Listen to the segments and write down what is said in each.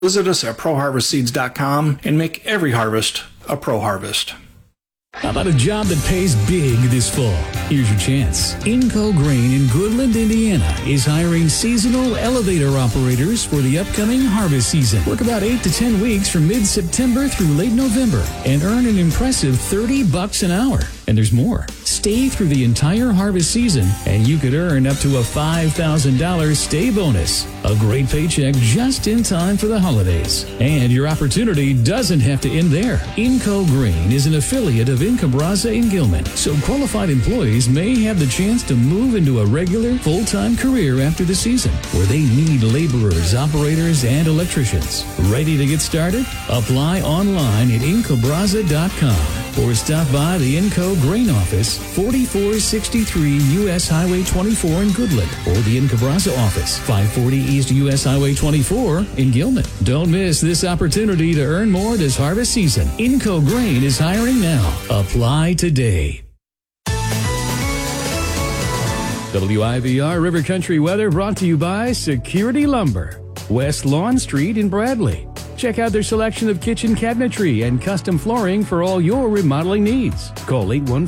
Visit us at ProHarvestSeeds.com and make every harvest a Pro Harvest. How about a job that pays big this fall? Here's your chance. Inco Grain in Goodland, Indiana is hiring seasonal elevator operators for the upcoming harvest season. Work about 8 to 10 weeks from mid-September through late November and earn an impressive $30 an hour. And there's more. Stay through the entire harvest season and you could earn up to a $5,000 stay bonus. A great paycheck just in time for the holidays. And your opportunity doesn't have to end there. Inco Grain is an affiliate of Incabraza in Gilman, so qualified employees may have the chance to move into a regular, full-time career after the season, where they need laborers, operators, and electricians. Ready to get started? Apply online at Incabraza.com or stop by the Inco Grain office, 4463 U.S. Highway 24 in Goodland, or the Incabraza office, 540 East U.S. Highway 24 in Gilman. Don't miss this opportunity to earn more this harvest season. Inco Grain is hiring now. Apply today. WIVR River Country weather brought to you by Security Lumber, West Lawn Street in Bradley. Check out their selection of kitchen cabinetry and custom flooring for all your remodeling needs. Call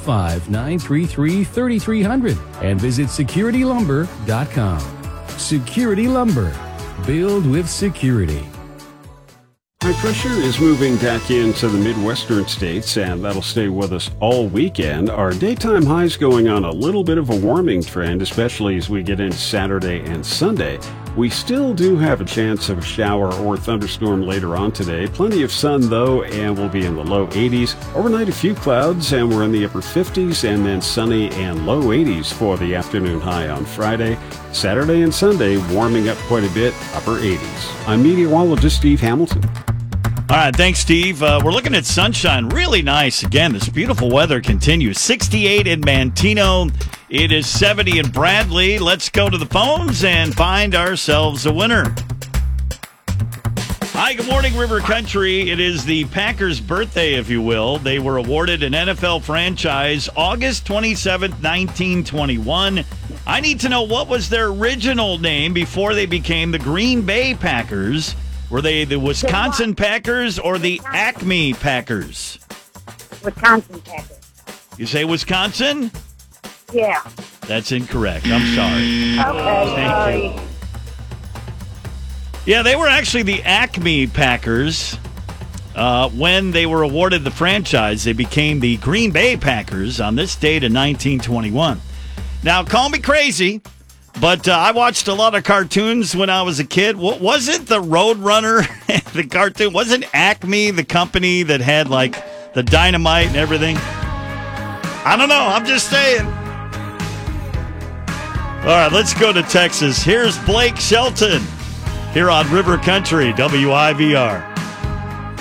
815-933-3300 and visit securitylumber.com. Security Lumber. Build with security. High pressure is moving back into the Midwestern states, and that'll stay with us all weekend. Our daytime highs going on a little bit of a warming trend, especially as we get into Saturday and Sunday. We still do have a chance of a shower or thunderstorm later on today. Plenty of sun, though, and we'll be in the low 80s. Overnight, a few clouds, and we're in the upper 50s, and then sunny and low 80s for the afternoon high on Friday. Saturday and Sunday, warming up quite a bit, upper 80s. I'm meteorologist Steve Hamilton. All right, thanks, Steve. We're looking at sunshine. Really nice. Again, this beautiful weather continues. 68 in Manteno. It is 70 in Bradley. Let's go to the phones and find ourselves a winner. Hi, good morning, River Country. It is the Packers' birthday, if you will. They were awarded an NFL franchise August 27th, 1921. I need to know, what was their original name before they became the Green Bay Packers? Were they the Wisconsin Packers or the Acme Packers? Wisconsin Packers. You say Wisconsin? Yeah. That's incorrect. I'm sorry. Okay, sorry. You. Yeah, they were actually the Acme Packers. When they were awarded the franchise, they became the Green Bay Packers on this date in 1921. Now, call me crazy, but I watched a lot of cartoons when I was a kid. Wasn't the Roadrunner, the cartoon, wasn't Acme the company that had, like, the dynamite and everything? I don't know. I'm just saying. All right, let's go to Texas. Here's Blake Shelton here on River Country, WIVR.